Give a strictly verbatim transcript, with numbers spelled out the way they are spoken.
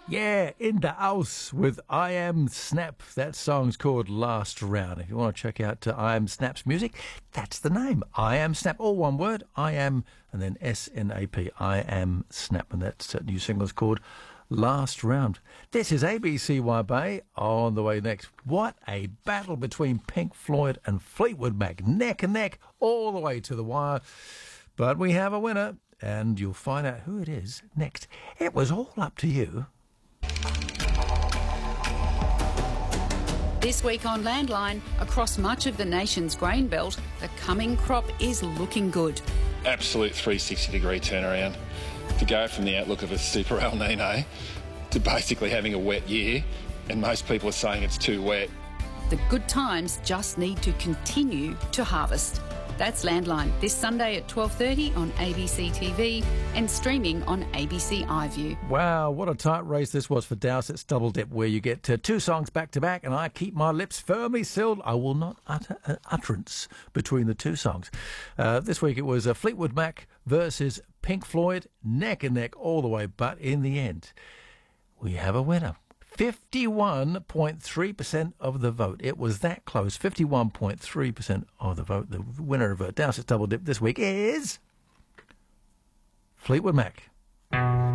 Yeah, in the house with I Am Snap. That song's called Last Round. If you want to check out uh, I Am Snap's music, that's the name. I Am Snap, all one word. I Am, and then S N A P. I Am Snap, and that uh, new single's called Last Round. This is A B C Y Bay. On the way next. What a battle between Pink Floyd and Fleetwood Mac. Neck and neck, all the way to the wire. But we have a winner, and you'll find out who it is next. It was all up to you. This week on Landline, across much of the nation's grain belt, the coming crop is looking good. Absolute three hundred sixty degree turnaround. To go from the outlook of a super El Nino to basically having a wet year, and most people are saying it's too wet. The good times just need to continue to harvest. That's Landline, this Sunday at twelve thirty on A B C T V and streaming on A B C iView. Wow, what a tight race this was for Dowsett's Double Dip, where you get uh, two songs back to back, and I keep my lips firmly sealed. I will not utter an utterance between the two songs. Uh, this week it was uh, Fleetwood Mac versus Pink Floyd, neck and neck all the way, but in the end, we have a winner. fifty-one point three percent of the vote. It was that close. fifty-one point three percent of the vote. The winner of uh, Dowsett's Double Dip this week is Fleetwood Mac.